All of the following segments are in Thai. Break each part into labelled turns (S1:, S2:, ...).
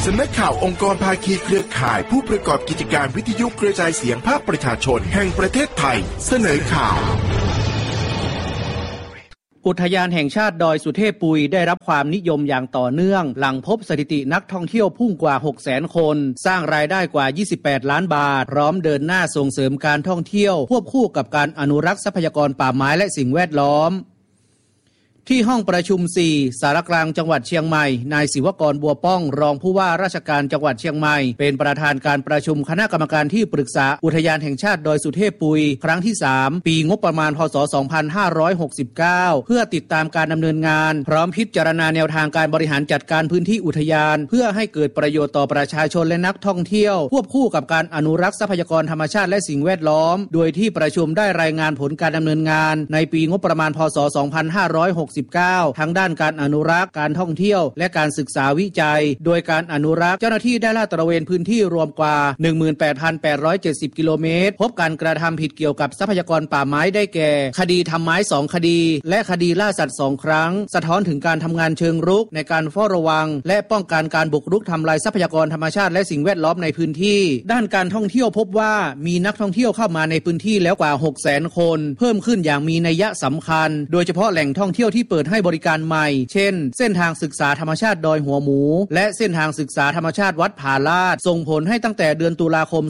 S1: สำนักข่าวองค์กรภาคีเครือข่ายผู้ประกอบกิจการวิทยุกระจายเสียงภาคประชาชนแห่งประเทศไทยเสนอข่าว
S2: อุทยานแห่งชาติดอยสุเทพปุยได้รับความนิยมอย่างต่อเนื่องหลังพบสถิตินักท่องเที่ยวพุ่งกว่า 600,000 คนสร้างรายได้กว่า28ล้านบาทพร้อมเดินหน้าส่งเสริมการท่องเที่ยวควบคู่กับการอนุรักษ์ทรัพยากรป่าไม้และสิ่งแวดล้อมที่ห้องประชุม 4 สารกลางจังหวัดเชียงใหม่นายศิวกรบัวป้องรองผู้ว่าราชการจังหวัดเชียงใหม่เป็นประธานการประชุมคณะกรรมการที่ปรึกษาอุทยานแห่งชาติดอยสุเทพปุยครั้งที่ 3 ปีงบประมาณพ.ศ. 2569 เพื่อติดตามการดำเนินงานพร้อมพิจารณาแนวทางการบริหารจัดการพื้นที่อุทยานเพื่อให้เกิดประโยชน์ต่อประชาชนและนักท่องเที่ยวควบคู่กับการอนุรักษ์ทรัพยากรธรรมชาติและสิ่งแวดล้อมโดยที่ประชุมได้รายงานผลการดำเนินงานในปีงบประมาณพ.ศ. 2569 ทั้งด้านการอนุรักษ์การท่องเที่ยวและการศึกษาวิจัยโดยการอนุรักษ์เจ้าหน้าที่ได้ลาดตระเวนพื้นที่รวมกว่า 18,870 กิโลเมตรพบการกระทำผิดเกี่ยวกับทรัพยากรป่าไม้ได้แก่คดีทำไม้2คดีและคดีล่าสัตว์2ครั้งสะท้อนถึงการทำงานเชิงรุกในการเฝ้าระวังและป้องกันการบุกรุกทำลายทรัพยากรธรรมชาติและสิ่งแวดล้อมในพื้นที่ด้านการท่องเที่ยวพบว่ามีนักท่องเที่ยวเข้ามาในพื้นที่แล้วกว่า 600,000 คนเพิ่มขึ้นอย่างมีนัยสำคัญโดยเฉพาะแหล่งท่องเที่ยวที่เปิดให้บริการใหม่เช่นเส้นทางศึกษาธรรมชาติดอยหัวหมูและเส้นทางศึกษาธรรมชาติวัดผาลาดส่งผลให้ตั้งแต่เดือนตุลาคม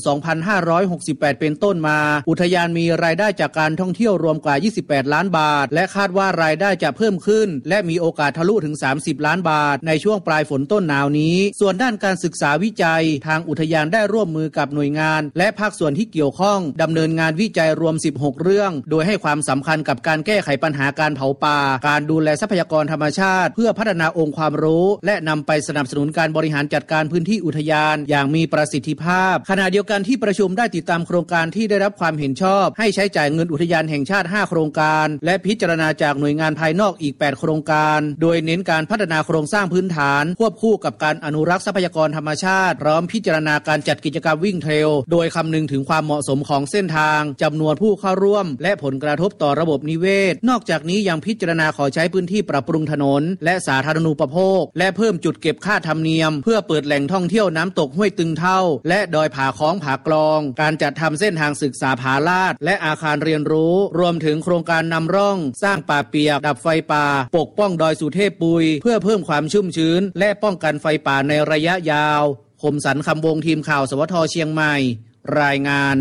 S2: 2568 เป็นต้นมาอุทยานมีรายได้จากการท่องเที่ยวรวมกว่า28ล้านบาทและคาดว่ารายได้จะเพิ่มขึ้นและมีโอกาสทะลุถึง30ล้านบาทในช่วงปลายฝนต้นหนาวนี้ส่วนด้านการศึกษาวิจัยทางอุทยานได้ร่วมมือกับหน่วยงานและภาคส่วนที่เกี่ยวข้องดำเนินงานวิจัยรวม16เรื่องโดยให้ความสำคัญกับการแก้ไขปัญหาการเผาป่าการดูแลทรัพยากรธรรมชาติเพื่อพัฒนาองค์ความรู้และนำไปสนับสนุนการบริหารจัดการพื้นที่อุทยานอย่างมีประสิทธิภาพขณะเดียวกันที่ประชุมได้ติดตามโครงการที่ได้รับความเห็นชอบให้ใช้จ่ายเงินอุทยานแห่งชาติ5โครงการและพิจารณาจากหน่วยงานภายนอกอีก8โครงการโดยเน้นการพัฒนาโครงสร้างพื้นฐานควบคู่กับการอนุรักษ์ทรัพยากรธรรมชาติพร้อมพิจารณาการจัดกิจกรรมวิ่งเทรลโดยคำนึงถึงความเหมาะสมของเส้นทางจำนวนผู้เข้าร่วมและผลกระทบต่อระบบนิเวศนอกจากนี้ยังพิจารณาขอใช้พื้นที่ปรับปรุงถนนและสาธารณูปโภคและเพิ่มจุดเก็บค่าธรรมเนียมเพื่อเปิดแหล่งท่องเที่ยวน้ำตกห้วยตึงเท่าและดอยผาค้องผากลองการจัดทำเส้นทางศึกษาผาลาดและอาคารเรียนรู้รวมถึงโครงการนำร่องสร้างป่าเปียกดับไฟป่าปกป้องดอยสุเทพปุยเพื่อเพิ่มความชุ่มชื้นและป้องกันไฟป่าในระยะยาวคมสันคำวงทีมข่าวสวทเชียงใหม่รายงาน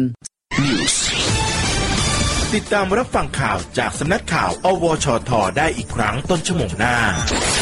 S1: ติดตามรับฟังข่าวจากสำนักข่าวอวชท.ได้อีกครั้งต้นชั่วโมงหน้า